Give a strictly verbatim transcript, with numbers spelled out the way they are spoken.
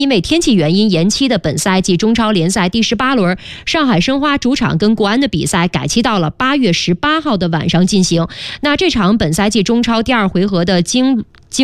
因为天气原因延期的本赛季中超联赛第十八轮，上海申花主场跟国安的比赛改期到了八月十八号的晚上进行。那这场本赛季中超第二回合的经